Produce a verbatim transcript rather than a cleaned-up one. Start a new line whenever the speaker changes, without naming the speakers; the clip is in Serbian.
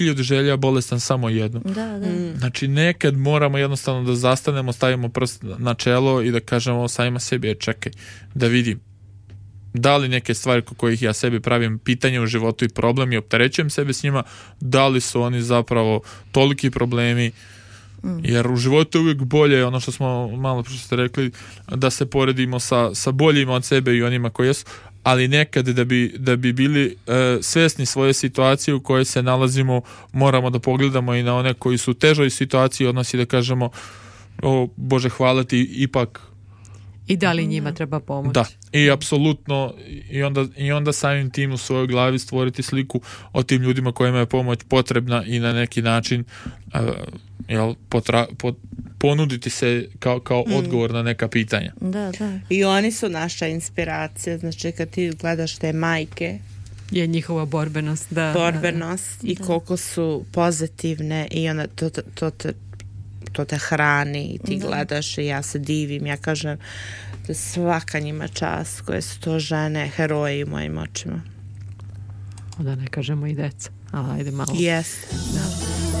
hiljadu želja, bolestan samo jednu.
Da, da.
Mm.
Znači nekad moramo jednostavno da zastanemo, stavimo prst na čelo i da kažemo samima sebi, je, čekaj, da vidim da li neke stvari ko kojih ja sebi pravim pitanje u životu i problem i opterećujem sebe s njima, da li su oni zapravo toliki problemi. Mm. Jer u životu je uvijek bolje, ono što smo malo što ste rekli, da se poredimo sa, sa boljima od sebe i onima koji jesu, ali nekad da bi, da bi bili e, svjesni svoje situacije u kojoj se nalazimo, moramo da pogledamo i na one koji su u težoj situaciji od nas i da kažemo, o Bože, hvala ti, ipak.
I da li njima treba pomoći?
Da, i apsolutno, i onda, i onda samim tim u svojoj glavi stvoriti sliku o tim ljudima kojima je pomoć potrebna i na neki način uh, jel, potra, pot, ponuditi se kao, kao mm. odgovor na neka pitanja.
Da, da.
I oni su naša inspiracija, znači kad ti gledaš te majke,
je njihova borbenost, da.
Borbenost
da, da.
i koliko su pozitivne i onda to, to, to te to te hrani i ti da. Gledaš i ja se divim, ja kažem da svaka njima čast koje su to žene, heroji u mojim očima.
Da ne kažemo i deca, ali ajde malo.
Jeste.
Da.